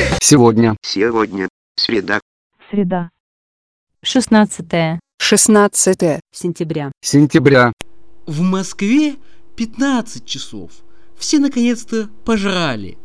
Сегодня. Среда. Среда. 16 Сентября. Сентября. В Москве 15 часов. Все наконец-то пожрали.